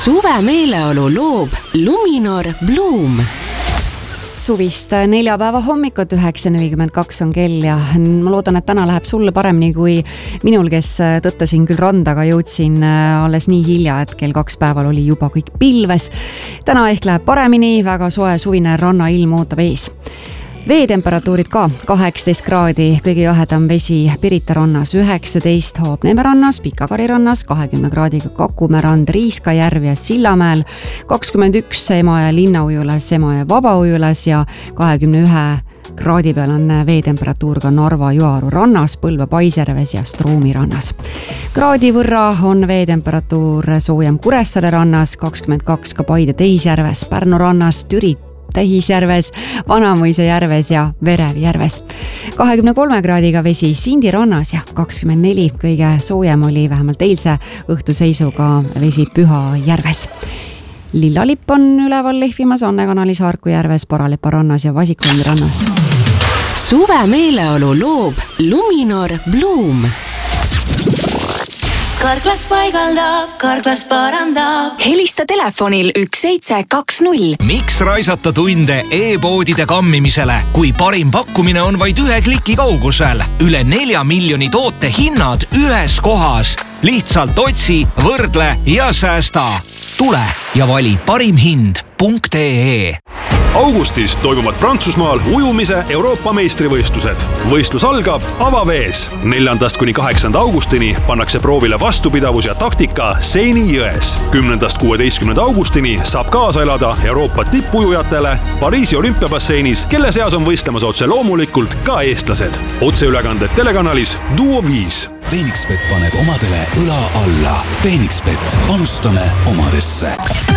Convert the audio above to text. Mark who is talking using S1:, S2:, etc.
S1: Suve meeleolu loob Luminor Bloom.
S2: Suvist neljapäeva hommikut 9.42 on kell ja ma loodan, et täna läheb sulle paremini kui minul, kes tõttasin küll randaga, jõudsin alles nii hilja, et kell 2 päeval oli juba kõik pilves. Täna ehk läheb paremini, väga soe suvine rannailm ootab ees. Veetemperatuurid ka 18 kraadi, kõige jahedam vesi Pirita rannas, 19 Haapneeme rannas, Pikakari rannas, 20 kraadiga Kakumäe rand, Riiska järv ja Sillamäel, 21 Emajõe linnaujulas, Emajõe vabaujulas ja 21 kraadi peal on veetemperatuur ka Narva Joaru rannas, Põlva Paisjärves ja Stroomi rannas. Kraadi võrra on veetemperatuur soojem Kuressaare rannas, 22 ka Paide Tehisjärves, Pärnu rannas, Türi Tehisjärves, Vanamõisa järves ja Verevi järves. 23 kraadiga vesi Sindi rannas ja 24 kõige soojem oli vähemalt eilse õhtuseisuga vesi Püha järves. Lillalipp on üleval lehvimas Anne kanalis Harku järves, Paralepa rannas ja Vasikholmi rannas.
S1: Suve meeleolu loob Luminor Bloom.
S3: Karklas paigaldab, Karklas parandab.
S4: Helista telefonil 1720.
S5: Miks raisata tunde e-poodide kammimisele, kui parim pakkumine on vaid 1 kliki kaugusel? Üle 4 miljoni toote hinnad ühes kohas. Lihtsalt otsi, võrdle ja säästa. Tule ja vali parimhind.ee.
S6: Augustis toimuvad Prantsusmaal ujumise Euroopa meistrivõistlused. Võistlus algab avavees. 4.–8. augustini pannakse proovile vastupidavus ja taktika Seini jões. 10.–16. augustini saab kaasa elada Euroopa tippujujatele Pariisi olümpiabasseinis, kelle seas on võistlemas otse loomulikult ka eestlased. Otseülekanded telekanalis Duo 5.
S7: Phoenixbet paneb omadele õla alla. Phoenixbet, panustame omadesse.